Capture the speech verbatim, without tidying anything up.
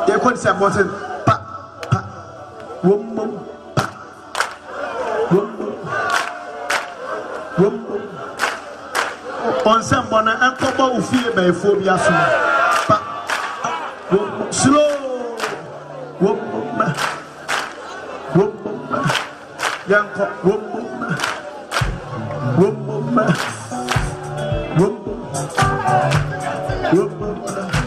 They could say about it. Pa, pa, wum, wum, pa, wum, wum, wum, wum. On some one, and Papa will feel by phobia soon. Pa, wum, slow, wum, wum, wum, wum, young cock, wum, wum, wum, wum, wum, wum, wum.